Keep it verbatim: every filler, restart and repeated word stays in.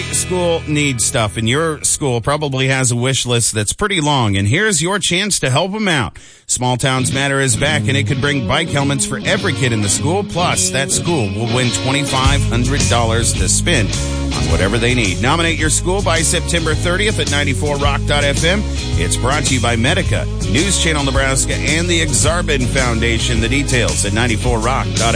Every school needs stuff, and your school probably has a wish list that's pretty long, and here's your chance to help them out. Small Towns Matter is back, and it could bring bike helmets for every kid in the school, plus that school will win twenty-five hundred dollars to spend on whatever they need. Nominate your school by September thirtieth at ninety-four rock dot f m. It's brought to you by Medica, News Channel Nebraska, and the Exarban Foundation. The details at ninety-four rock dot f m.